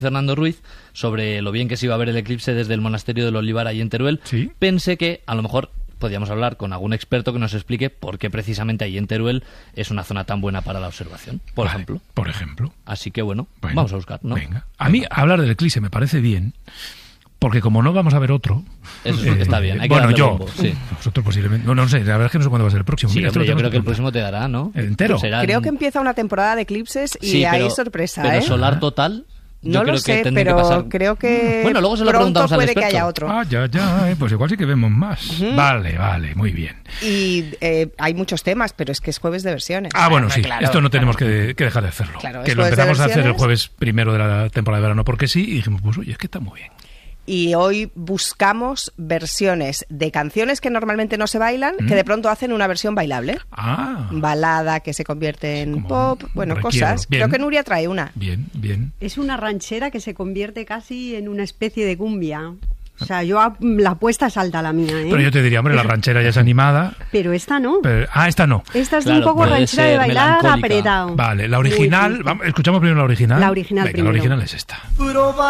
Fernando Ruiz sobre lo bien que se iba a ver el eclipse desde el monasterio del Olivar ahí en Teruel. ¿Sí? Pensé que a lo mejor podíamos hablar con algún experto que nos explique por qué precisamente ahí en Teruel es una zona tan buena para la observación, por ejemplo. Por ejemplo. Así que bueno, vamos a buscar, ¿no? Venga. A mí hablar del eclipse me parece bien, porque como no vamos a ver otro... Eso está bien, hay que bueno, darle yo, bombo, sí. Vosotros posiblemente... No sé, la verdad es que no sé cuándo va a ser el próximo. Sí, Mira, hombre, yo creo que el próximo te dará, ¿no? ¿Entero? Creo que empieza una temporada de eclipses y sí, hay sorpresa, pero ¿eh? solar total... No lo sé, pero creo que bueno, luego se lo pronto preguntamos al puede experto. que haya otro. Pues igual sí que vemos más. Vale, muy bien. Y hay muchos temas, pero es que es jueves de versiones. Bueno, sí, claro, esto no tenemos que dejar de hacerlo. Claro, que lo empezamos a hacer el jueves primero de la temporada de verano porque sí, y dijimos, pues oye, es que está muy bien. Y hoy buscamos versiones de canciones que normalmente no se bailan, que de pronto hacen una versión bailable. Balada que se convierte en pop, cosas. Bien. Creo que Nuria trae una. Bien. Es una ranchera que se convierte casi en una especie de cumbia. O sea, yo la apuesta es alta la mía, ¿eh? Pero yo te diría, hombre, la ranchera ya es animada. Pero esta no. Esta no. Esta es un poco ranchera de bailar melancólica. apretado. Vale, la original, escuchamos primero la original. La original Venga, primero. La original es esta.